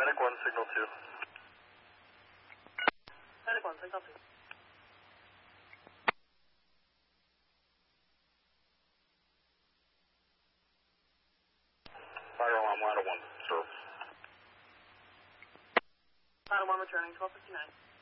Medic 1, signal 2. Medic 1, signal 2. Fire alarm, ladder 1, service. Ladder 1 returning, 1259.